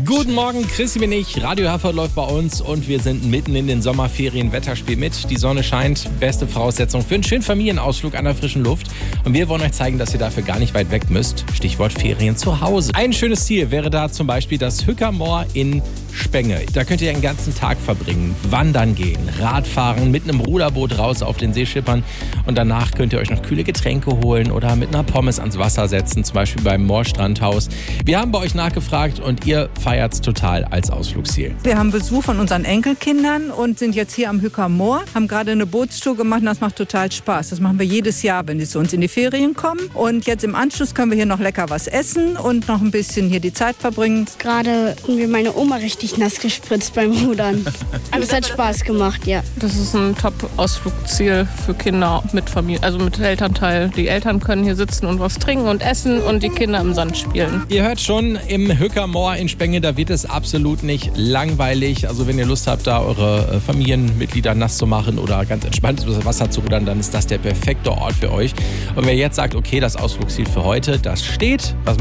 Guten Morgen, Chrissy bin ich. Radio Herford läuft bei uns und wir sind mitten in den Sommerferien. Wetterspiel mit. Die Sonne scheint. Beste Voraussetzung für einen schönen Familienausflug an der frischen Luft. Und wir wollen euch zeigen, dass ihr dafür gar nicht weit weg müsst. Stichwort Ferien zu Hause. Ein schönes Ziel wäre da zum Beispiel das Hückermoor in Spenge. Da könnt ihr den ganzen Tag verbringen, wandern gehen, Radfahren, mit einem Ruderboot raus auf den See schippern und danach könnt ihr euch noch kühle Getränke holen oder mit einer Pommes ans Wasser setzen, zum Beispiel beim Moorstrandhaus. Wir haben bei euch nachgefragt und ihr feiert's total als Ausflugsziel. Wir haben Besuch von unseren Enkelkindern und sind jetzt hier am Hückermoor, haben gerade eine Bootstour gemacht und das macht total Spaß. Das machen wir jedes Jahr, wenn die zu uns in die Ferien kommen. Und jetzt im Anschluss können wir hier noch lecker was essen und noch ein bisschen hier die Zeit verbringen. Gerade irgendwie meine Oma richtig nass gespritzt beim Rudern. Aber es hat Spaß gemacht, ja. Das ist ein Top-Ausflugsziel für Kinder mit Familie, also mit Elternteil. Die Eltern können hier sitzen und was trinken und essen und die Kinder im Sand spielen. Ihr hört schon, im Hückermoor in Spenge, da wird es absolut nicht langweilig. Also wenn ihr Lust habt, da eure Familienmitglieder nass zu machen oder ganz entspannt über das Wasser zu rudern, dann ist das der perfekte Ort für euch. Und wer jetzt sagt, okay, das Ausflugsziel für heute, das steht, was